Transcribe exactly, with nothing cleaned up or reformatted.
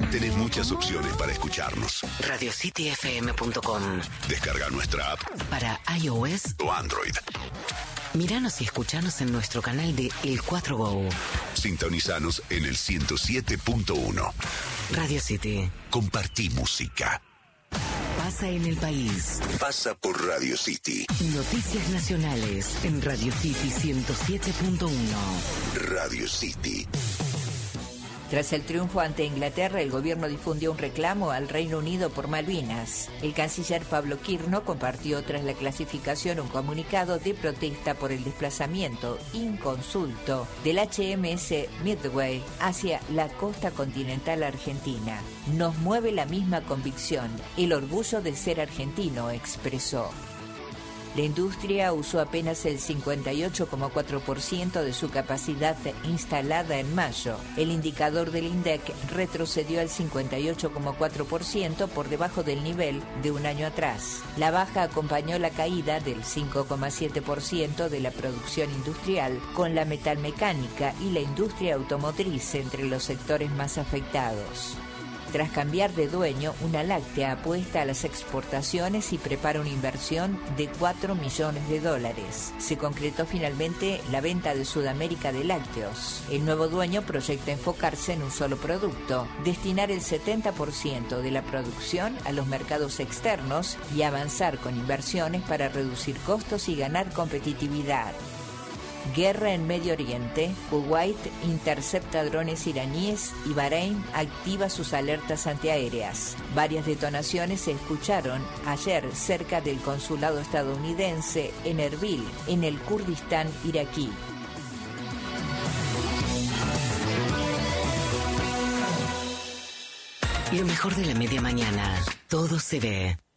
Tenés muchas opciones para escucharnos. radio city f m punto com. Descarga nuestra app para iOS o Android. Míranos y escuchanos en nuestro canal de El cuatro Go. Sintonizanos en el ciento siete punto uno. Radio City. Compartí música. Pasa en el país. Pasa por Radio City. Noticias nacionales en Radio City ciento siete punto uno. Radio City. Tras el triunfo ante Inglaterra, el gobierno difundió un reclamo al Reino Unido por Malvinas. El canciller Pablo Quirno compartió tras la clasificación un comunicado de protesta por el desplazamiento inconsulto del H M S Midway hacia la costa continental argentina. Nos mueve la misma convicción, el orgullo de ser argentino, expresó. La industria usó apenas el cincuenta y ocho coma cuatro por ciento de su capacidad instalada en mayo. El indicador del INDEC retrocedió al cincuenta y ocho coma cuatro por ciento por debajo del nivel de un año atrás. La baja acompañó la caída del cinco coma siete por ciento de la producción industrial, con la metalmecánica y la industria automotriz entre los sectores más afectados. Tras cambiar de dueño, una láctea apuesta a las exportaciones y prepara una inversión de cuatro millones de dólares. Se concretó finalmente la venta de Sudamérica de lácteos. El nuevo dueño proyecta enfocarse en un solo producto, destinar el setenta por ciento de la producción a los mercados externos y avanzar con inversiones para reducir costos y ganar competitividad. Guerra en Medio Oriente, Kuwait intercepta drones iraníes y Bahrein activa sus alertas antiaéreas. Varias detonaciones se escucharon ayer cerca del consulado estadounidense en Erbil, en el Kurdistán iraquí. Lo mejor de la media mañana, todo se ve.